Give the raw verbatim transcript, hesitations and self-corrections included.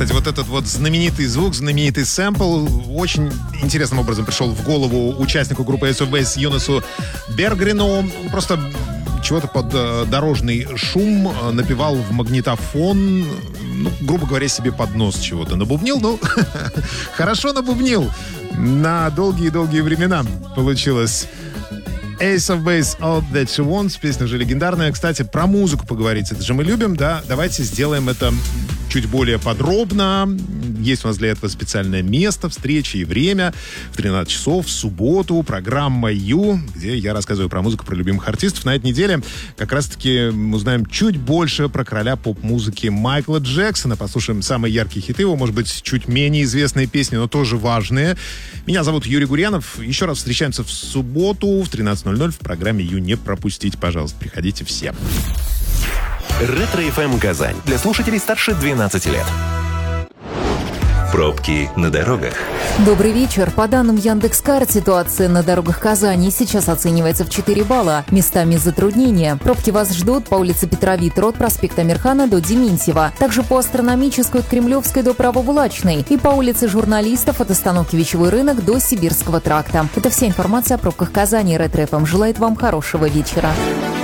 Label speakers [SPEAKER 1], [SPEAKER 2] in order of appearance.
[SPEAKER 1] Кстати, вот этот вот знаменитый звук, знаменитый сэмпл очень интересным образом пришел в голову участнику группы Ace of Base Юнасу Бергрену. Просто чего-то под э, дорожный шум э, напевал в магнитофон, ну, грубо говоря, себе под нос чего-то набубнил. Ну, хорошо набубнил. На долгие-долгие времена получилось. Ace of Base, All That She Wants. Песня уже легендарная. Кстати, про музыку поговорить. Это же мы любим, да? Давайте сделаем это чуть более подробно. Есть у нас для этого специальное место, встречи и время. В тринадцать часов в субботу программа Ю, где я рассказываю про музыку, про любимых артистов. На этой неделе как раз-таки узнаем чуть больше про короля поп-музыки Майкла Джексона. Послушаем самые яркие хиты его, может быть, чуть менее известные песни, но тоже важные. Меня зовут Юрий Гурьянов. Еще раз встречаемся в субботу в тринадцать ноль ноль в программе Ю. Не пропустите, пожалуйста. Приходите все.
[SPEAKER 2] Ретро-эф эм Казань. Для слушателей старше двенадцати лет. Пробки на дорогах.
[SPEAKER 3] Добрый вечер. По данным Яндекс.Карт, ситуация на дорогах Казани сейчас оценивается в четыре балла. Местами затруднения. Пробки вас ждут по улице Петра Витра от проспекта Амирхана до Дементьева. Также по Астрономической от Кремлевской до Правобулачной. И по улице Журналистов от остановки Вечевой рынок до Сибирского тракта. Это вся информация о пробках Казани. Ретро-эф эм желает вам хорошего вечера.